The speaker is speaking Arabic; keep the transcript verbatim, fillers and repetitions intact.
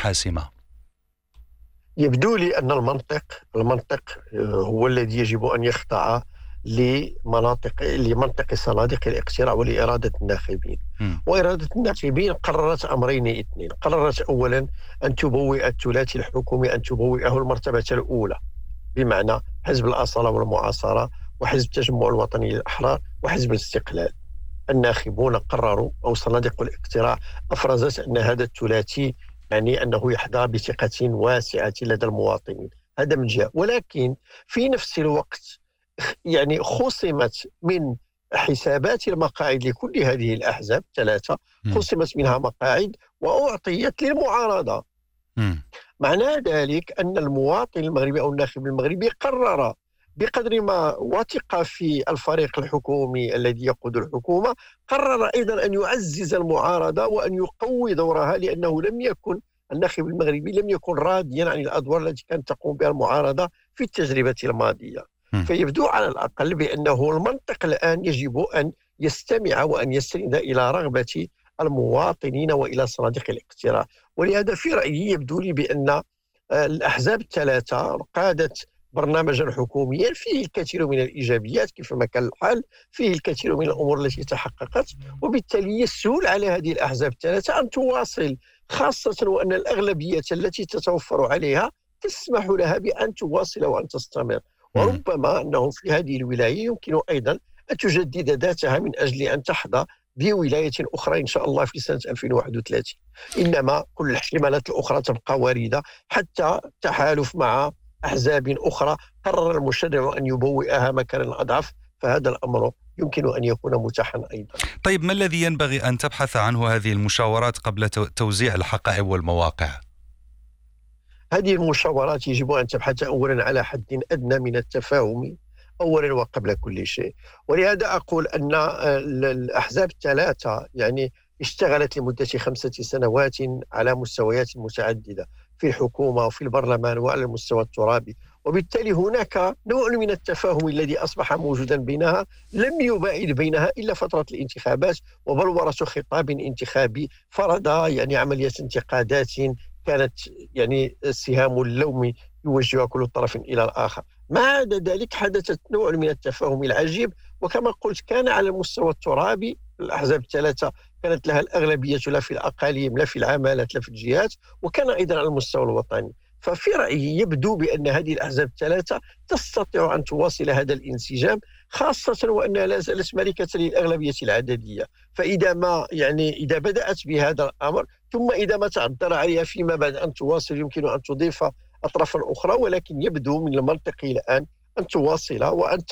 حاسمة؟ يبدو لي أن المنطق المنطق هو الذي يجب أن يخضع لمناطق لمنطق صناديق الاقتراع ولإرادة الناخبين. م. وإرادة الناخبين قررت أمرين اثنين. قررت أولا أن تبوئ الثلاثي الحكومي أن تبوئه المرتبة الأولى، بمعنى حزب الأصالة والمعاصرة وحزب التجمع الوطني للأحرار وحزب الاستقلال. الناخبون قرروا، أو صناديق الاقتراع أفرزت أن هذا الثلاثي يعني أنه يحظى بثقة واسعة لدى المواطنين. هذا من جهة، ولكن في نفس الوقت يعني خصمت من حسابات المقاعد لكل هذه الأحزاب ثلاثة، خصمت منها مقاعد وأعطيت للمعارضة. م. معنى ذلك أن المواطن المغربي أو الناخب المغربي قرر بقدر ما وثق في الفريق الحكومي الذي يقود الحكومة، قرر أيضا أن يعزز المعارضة وأن يقوي دورها، لأنه لم يكن الناخب المغربي لم يكن راضيا عن الأدوار التي كانت تقوم بها المعارضة في التجربة الماضية. م. فيبدو على الأقل بأنه المنطق الآن يجب أن يستمع وأن يستند إلى رغبة المواطنين وإلى صناديق الاقتراع. ولهذا في رأيي يبدو لي بأن الأحزاب الثلاثة قادت برنامجا حكوميا فيه الكثير من الإيجابيات كيفما كان الحال، فيه الكثير من الأمور التي تحققت، وبالتالي يسهل على هذه الأحزاب الثلاثة أن تواصل، خاصة وأن الأغلبية التي تتوفر عليها تسمح لها بأن تواصل وأن تستمر. وربما أنه في هذه الولاية يمكن أيضا أن تجدد ذاتها من أجل أن تحظى بولاية أخرى إن شاء الله في سنة ألفين وواحد وثلاثين. إنما كل الاحتمالات الأخرى تبقى واردة، حتى تحالف مع أحزاب أخرى قرر المشرع أن يبوئها مكانا أضعف، فهذا الأمر يمكن أن يكون متاحا أيضا. طيب، ما الذي ينبغي أن تبحث عنه هذه المشاورات قبل توزيع الحقائب والمواقع؟ هذه المشاورات يجب أن تبحث أولا على حد أدنى من التفاهم أولا وقبل كل شيء. ولهذا أقول أن الأحزاب الثلاثة يعني اشتغلت لمدة خمسة سنوات على مستويات متعددة في الحكومة وفي البرلمان وعلى المستوى الترابي، وبالتالي هناك نوع من التفاهم الذي أصبح موجودا بينها لم يباعد بينها إلا فترة الانتخابات وبلورة خطاب انتخابي فرض يعني عملية انتقادات كانت يعني سهام اللوم يوجهها كل طرف إلى الآخر. ما عدا ذلك حدثت نوع من التفاهم العجيب، وكما قلت كان على المستوى الترابي الأحزاب الثلاثة كانت لها الأغلبية لا في الأقاليم لا في العمالات لا في الجهات، وكان أيضا على المستوى الوطني. ففي رأيي يبدو بأن هذه الأحزاب الثلاثة تستطيع أن تواصل هذا الانسجام، خاصة وأنها لا زالت مالكة للأغلبية العددية. فإذا ما يعني إذا بدأت بهذا الأمر ثم إذا ما تعذر عليها فيما بعد أن تواصل يمكن أن تضيف أطرافا أخرى، ولكن يبدو من المنطقي الآن أن تواصل وأن